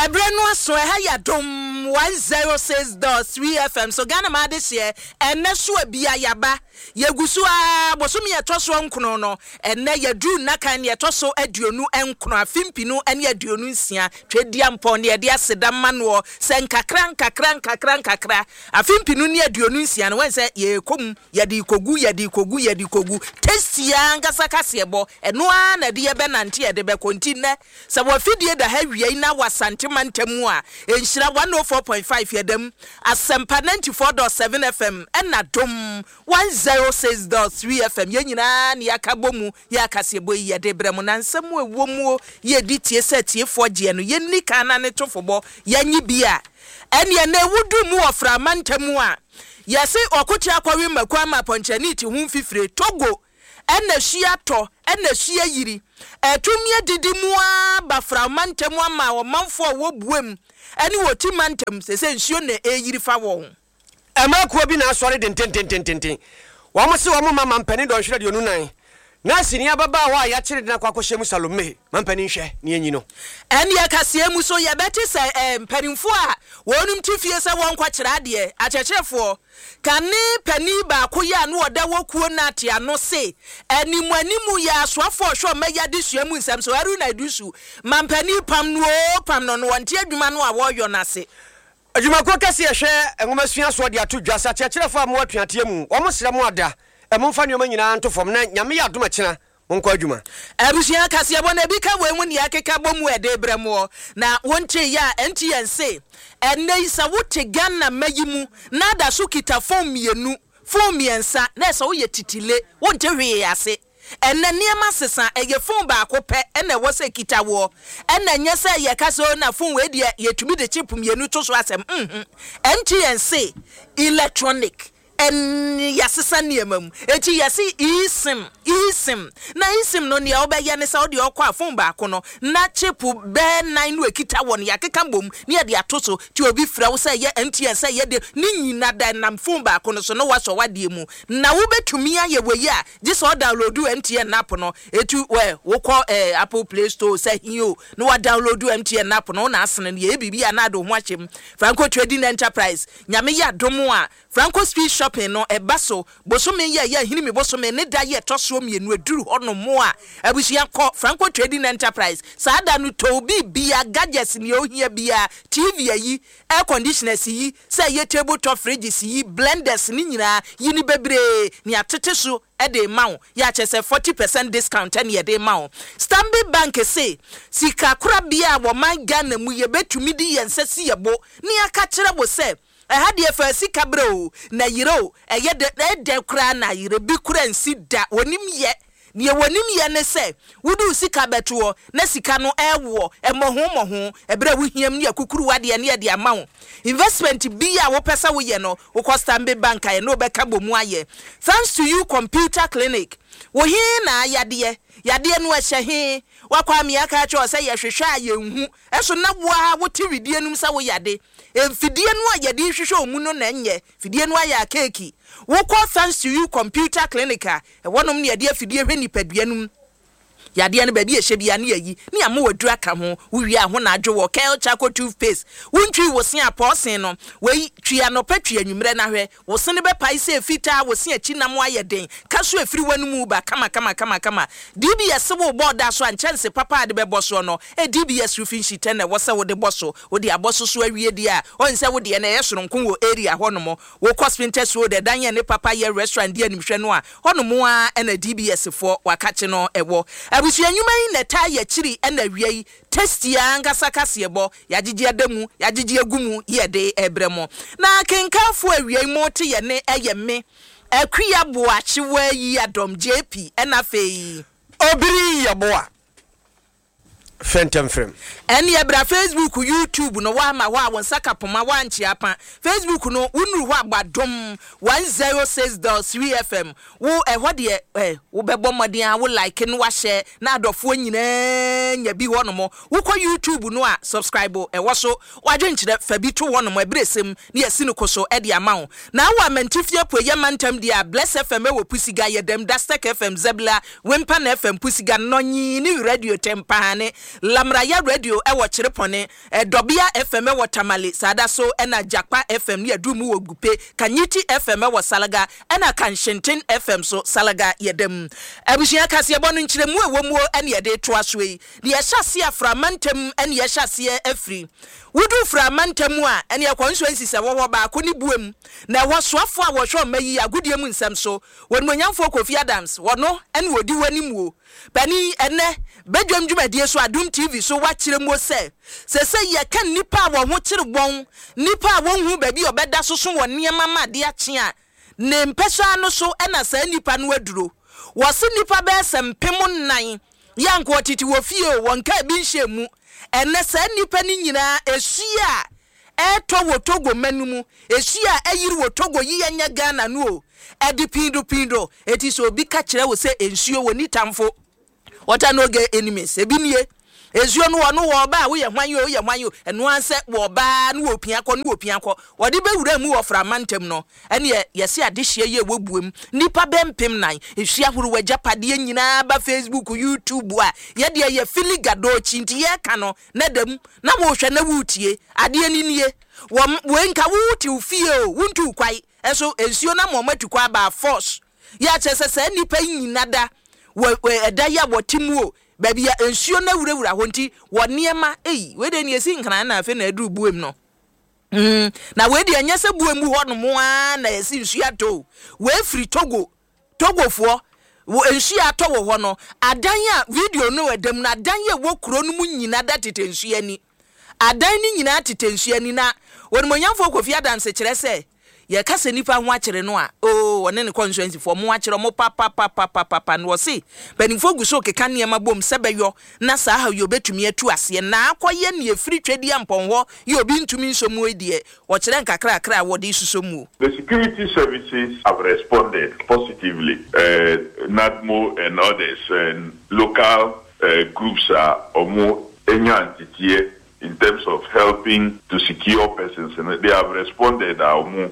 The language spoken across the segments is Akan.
Ebreno so ha ya dom 106.3 FM so Ghana ma de share enne so bia yaba yegusu a bosomi etoso nkono no enne yadu nakan ne etoso aduonu enkono afimpinu ene aduonu nsia twedia mpo ne de aseda mano se nkakra afimpinu ne aduonu nsia no wense ye kom yadi kogu testia ngasa kasebo eno a na de ye benante ye de be kontine se wo fidie da ha wiei na wasantemantamu a enhyira 104.5 yedem asempa 94.7 FM ena dom 106.3 FM yenyina ne yakabomu yakasebo yede bremu nansemu ewomu yedi tie setie foje no yenni kana ne tofobo yanyi bia ene na ewudu mu ofra mantamu a yesi okotia akwawe makwa ma ponchaniti hu fifire Togo ena hia to ena hia yiri etumie didimu a bafra mantamu ama wo manfo wo buem ene woti mantam sese nsuo na eyiri fa wo amakuwa bi na asore den wo mo se wo mo mama mpani do hwere de onu nan na sini ababa wa ya kire de na kwakohye mu Salome mampani hwe ne enyi no ene ya kasie mu so ye beti se mpanimfo a wonum tifie se won kwa kire ade achechefo kane pani ba koya no oda wokuo na ate ano se animu ya aswafo hwo meya de suamu nsam so aru na dusu mampani pam no no wonte adwuma no a woyo na se adwuma ko kase hwe enwomasua so de ato dwasa chechefo am watuatea mu omo sere mu ada emumfa nyoma nyina ntofom na nyame ya adoma kina monko adwuma abusia kase bo na bi ka we mu ne akeka bomu ede bremo na wonche ya NTNC enne isa wote Ghana mayimu na da so kita fom miensa na so ye titile wonte hwe ase enne niema sesa eye fom ba akopɛ enne wo se kita wo enne nyesa ye kase na fom we de yetumi de chip mienu to so asem NTNC electronic en yasesa niemam eti yasi isim na isim no ne obeye ne sa odi okwa afon ba ko no na chepu be 9 no ekita won yakeka mbom ne de atoso ti obi fra wo say ye NTN say ye de ni nyina da nam fon ba ko no so no waso wade mu na wo betumi aye weyi a je so download NTN app no etu wo ko Apple Play Store say hiyo no wa download NTN app no na asene ne ye bibia na do ho ahyem Franco Trading Enterprise nyame ya domo a Franco Street Shopping no ebaso bosome ye hinimi bosome ne da ye toso mienu aduru hono mo a abusia ko Franco Trading Enterprise saada no to bia gadgets ni ohia bia TV yi air conditioners yi say ye table top fridges yi blenders ni nyina yini bebre ni atete so ede mawo ya chese 40% discount and ye de mawo Stanbic Bank say sika kura bia wo man Ghana mu ye betumi di yensesi yebo ni aka kire bo say ehade efasi kabro na yiro de kura na yire bi kura nsi da wonim ye ne wonim ye ne se wudu sika beto na sika no ewo emoho ebra wuhiam ne akukuru wade ne de amawo investment bi a wo pesa wo ye no wo Stanbic Bank aye no be ka bomu aye thanks to you computer clinic wo hi na yade no ehye hi wakwa mi aka cho se ye hwehwe aye nhu eso na boa wo ti widie num sa wo yade emfidie no ayade hwehwe omu no na nye fidie no aya keki wo call thanks to you computer clinic e wonom ne yade afidie hwe nipadua num yade ne baby ehye bia ne yayi ne am wadura ka ho wo wi aho na adwo wo Kale Charcoal toothpaste wontwi wo sen aposen no we twia no patwa anwumre na hwe wo sen be pai se fita wo sen achi nam ayeden kaso afiri wanumu ba kama DBS wo boda so anchense papa de be boso no DBS roofing sheet na wo se wo de boso wo de aboso so awie dia on se wo de na yesoronko wo area honomo wo Cospinter so de dan ye ne papa ye restaurant dia nimhwe no a honomo a na DBS fo wakache no ewo abusia nyuma yi na ta ya chiri na wiei testia ngasa kasebo yagigi adamu yagigi agumu ye de ebremo na kenkanfo awiei mote ye ne eyeme akuya boachi wa yi adom JP na fei obiri ya boa Phantom Frame eni ebra Facebook YouTube no wa ma wa won saka poma wa nchi apa Facebook no unru ho agbadom 106.3 FM wo ehwo de wo bebo modin a wo like no wa share na adofo nyina nya bi ho no mo wo ko YouTube no a subscribe wo so wadwe nchire fa bi to wo no mo ebresem ne yasi no koso e de ama wo na wa mentifie po ye mantam dia Bless FM wo pusiga ye dem Dastek FM Zebla Wimpan FM pusiga no nyi ni radio tempane Lamraya Radio ewo Chirepone Dobia FM ewo Tamale sada so ena Jakpa FM ni adumu wo Gupe Kanyiti FM ewo Salaga ena Kanshintin FM so Salaga yedem abusia kase ebonu nkyiremu ewo mu ene yede to asoi ne yehase aframantem ene yehase afri wudu framantem a ene yakonsuensi se wo ba ko ni buem na wo soafo a wo hwo mayi agudie mu nsem so wonmonyamfo Kofi Adams wono ene wodi wanimu bani ene bedwam dwumadie so Adum TV so wakyeremu se ye kan nipa wo ho kyere nipa wo hu ba bi obeda soso wo niema ma de akye a ne mpesa no so ena sa nipa no aduro wose nipa be sempem nan yanko titi wo fie wonka bi nhemu ene sa nipa ni nyina esua eto wo Togo manumu esua ayiri wo Togo yiyanya Ghana no edi pindo eti so bi ka kyerɛ wo se ensuo wo ni tamfo wata no ge enemies ebinie ezuo no wo ba wo ye hwan eno anse wo ba no opia kɔ wode be wura mu wo framantem no ene ye se adehye ye wobuem nipa bempem nan ehua huru wajapade nyina ba Facebook YouTube a ye de ye filigado chinti ye ka no na dam na wo hwɛ na wutie ade ni nie wo enka wuti ufie o wuntu kwai eso ensuo na momatu kwa ba force ya chese nipa nyina da we eda ya wotimu o baby ya ensuo na wurawura honti woniema we de ne esi nkran na afi na adu buem no na we de anya se buem ho no mo a na esi ensuo ato we free Togofo wo ensuo ato wo ho no adan a video no edam na adan ye wo kuro no mu nyina da tetensuo ani adan ni nyina tetensuo ani na wonmonyamfo Kofi Adams kyerɛ sɛ ye kase nipa ho akyere no a wone ne constituency for mo akyere mo papa no se benifo guso keka ne ma bom sebeyo na sa ha yo betumi atu ase na akoye ne efiri twedi amponho ye obi ntumi nsomu edie wo kyere nkakra wo de susomu. The security services have responded positively. NADMO and others and local groups are omo enyantitie in terms of helping to secure persons, and they have responded.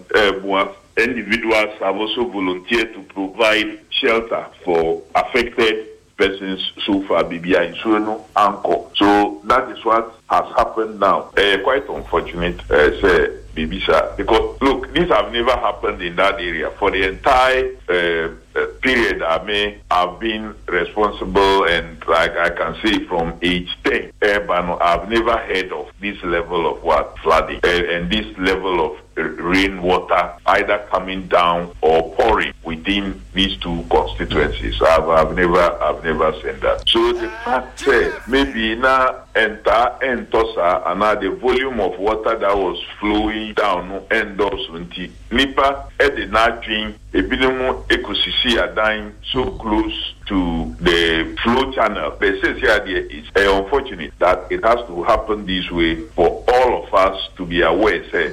Individuals have also volunteered to provide shelter for affected persons so far, BBI in Sueno, Anko. So that is what has happened now. Quite unfortunate, say, Bibisa, because look, these have never happened in that area. For the entire period, I may have been responsible, and like I can say from age 10, I've never heard of this level of flooding and this level of rainwater either coming down or pouring within these two constituencies. I've never seen that. So the fact maybe now enter Tosa and now the volume of water that was flowing down and also Nipa at the Natrin Ebinumu Ecosisi are dying so close to the flow channel. The sense here is unfortunate that it has to happen this way for all of us to be aware. There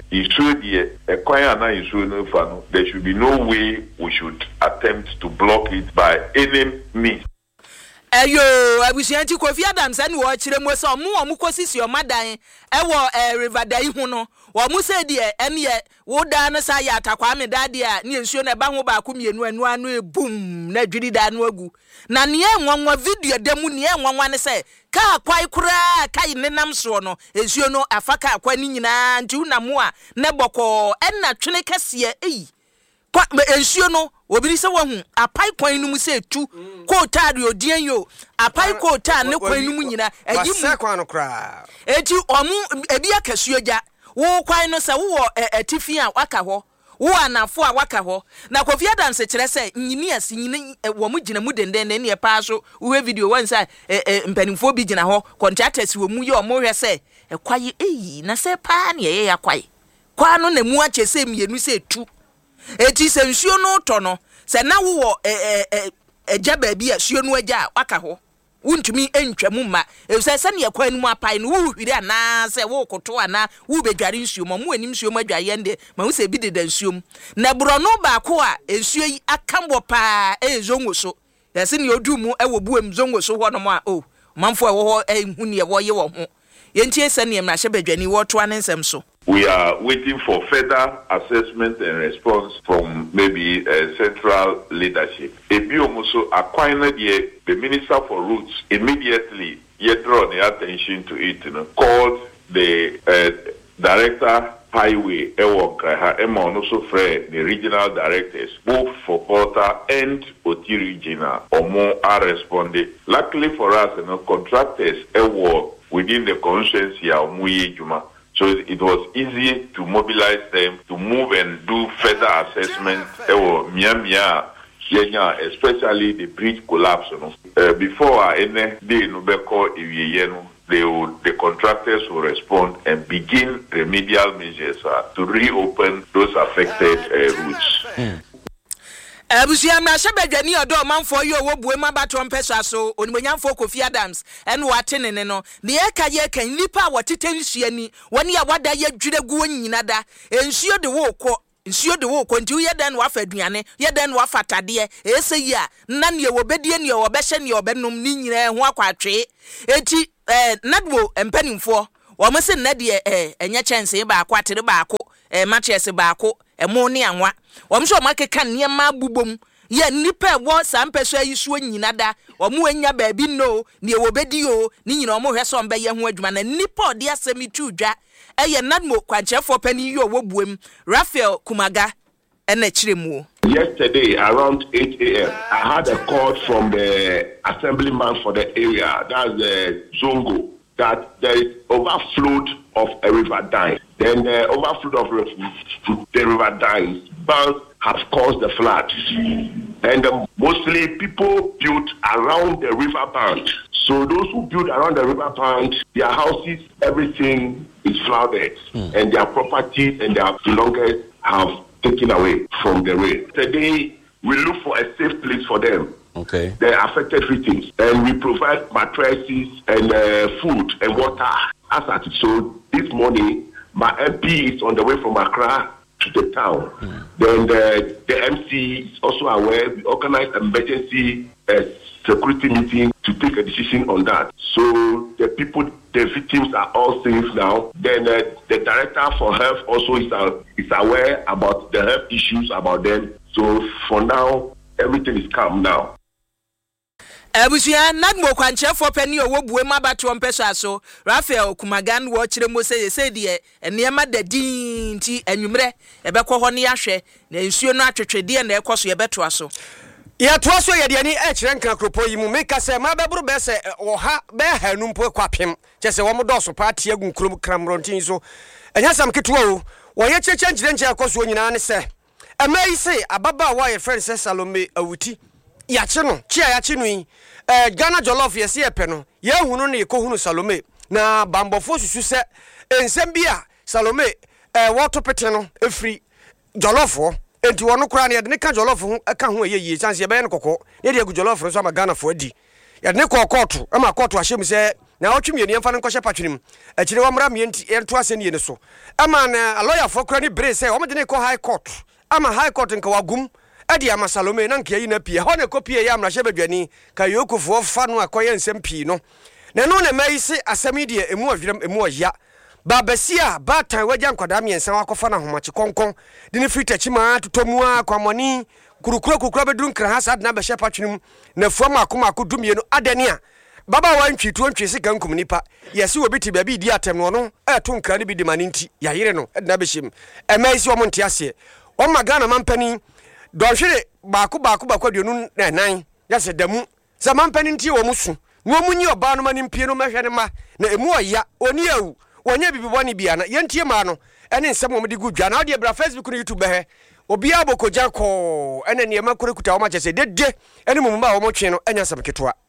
should be no way we should attempt to block it by any means. Abusianti Kofi Adams and wo kyeremu so omu kosisi o madan ewo river dai hu no wo mu se de ene wo da no sa ya atakwa me da de a ne ensuo na ba ho ba ko mienu anu anu ebum na dwiri da no agu na ne enwanwa video demu ne enwanwa ne se ka kwai kura kai nenam so no ensuo no afaka akwa ni nyina ntu na mo a ne boko enna twene kase kwa ensuo no obiri se wahu apai kwan nu mu se tu ko tade odien yo apai ko ta ne kwan nu mu nyina agi mu kwan no kra eti omu ebi akasuo ja wo kwan no se wo atifi a waka ho wo anafo a waka ho na Kofi Adams kyerɛ se nyini asi nyini wo mu gina mu denden ne ne pa so wo video wan sa mpanimfo bi gina ho contractors wo mu ye o mo hwɛ se kwaye na se pa ne ye yakwai kwa no na mu akyɛ se mienu se tu eti se nsuo no to no se na wo eja baabi a suo no agya waka ho wuntumi entwamu ma se se ne kwanu mu apai no wo hwiri ana se wo koto ana wo bedware nsuo mo anim nsuo ma dwaye nde ma wo se bi de nsuo na bro no ba ko a nsuo yi akambo pa ezongo so yesi ne odu mu ewo buem zongo so ho no mo a manfo ewo ho hu ne wo ye wo ho yentie se ne mra hye bedwani wo to anesem so. We are waiting for further assessment and response from maybe central leadership. Ebiomuso acquired the Minister for Roads immediately draw the attention to it, called the Director Highway, Emma also Fred, the regional directors, both for Porter and Oti Regional, or more are responded. Luckily for us, contractors within the constituency of Muye Juma. So it was easy to mobilize them to move and do further assessment. Especially the bridge collapse. Before any day, the contractors will respond and begin remedial measures to reopen those affected routes. Abusia na shebedwani odo manfo yo wo buema bato mpesa so onimonyamfo Kofi Adams en watene ne no ne eka ye kan nipa watetenhia ni woni a wada ye dwiregu nyina da ensuo de wo kɔ nsuo de wo konti ye den wa faduane ye den wa fatade ese yi a na ne wo bedie ne wo behye ne obenum ni nyina ho akwatwe eti nadwo empanimfo wo mse na de enye chance ba akwatere ba ako matches ba ako emo ne anwa wo mse o makeka ne ma bubom ye nipa wo sampeso ayisuo nyina da wo mu anya ba bi no ne wo bedi o ni nyina wo hwe so mbe ye ho adwuma na nipa odi asemi tudwa eye nadmo kwanchefo pani yo wo buem Raphael Kumaga ena chiremu. Yesterday around 8 a.m. I had a call from the assemblyman for the area, that's the Zongo, that there is overflow of a river dam. Then the overflow of the river dams banks have caused the flood. And mostly people built around the river bank. So those who build around the river bank, their houses, everything is flooded. And their properties and their belongings have taken away from the rain. Today, we look for a safe place for them. Okay. The affected victims. And we provide mattresses and food and water. So this morning, my MP is on the way from Accra to the town. Then the MC is also aware. We organized an emergency security meeting to take a decision on that. So the people, the victims are all safe now. Then the Director for Health also is aware about the health issues about them. So for now, everything is calm now. Abusia nadmo kwanchefo pani owo buema bato mpesa so Raphael Kumagan wo chiremo say de enema dadin ti anwumre ebekọ ho ne yahwe na nsuo no atwetwede na ekoso yebeto aso ya to aso ye de ani e kire nkan kropo yi mu meka se ma beburu be se wo ha be hanu mpo kwapem chese wo modoso party agun krom kramrontin so enya sam ketuwa o wo ye cheche nje akoso nyina ne se emai se ababa wa ye friend se Salome awuti ya che no chia ya che no yi Ghana jollof yesi epe no ye hunu ne ekohunu Salome na bambofo susu se ensem bia Salome wato pete no efri jollof enti wono kura ne de ka jollof ho aka ho ye chance ye be ne kokko ye de agu jollof so ama Ghana fo adi ye de ko koto ama koto ahyem se na otwemi ne mfa ne nkɔhye patwenem akire wa mra mienti ento ase ne so ama na lawyer fo kura ne bre se o me de ne ko high court ama high court nka wagum adi ama Salome na nke yi na pie ho ne kopie ya amra hye badwani ka yokufo fa no akoye nsem pii no na no na mai se asemi de emu adwirem emu ya babasia batan wagya nkwada miensa wakofa na homache konkon de ne fritachi ma totomu akwamoni kurukura beduru nkra ha sad na be hye patwenem na fuam akoma akodumie no adane a baba wa ntwitu ntwe sika nkum nipa yesi obiti ba bi di atem no no eto nkra ne bi di maninti ya yire no na be hyem emai se omo ntiase o magana mampani donhwere baako aduonu na nan ya se damu za mampani nti wo musu no munyi oba no mani mpie no mehwe ne ma na emu oya oni awu wonya bibiboni bia na yentie ma no ene nsem wo de gudwa na ode bra Facebook no YouTube he obi abokogya ko ene ne ma kure kuta wo ma chese dede ene mumba wo mo twe no enya sam ketwa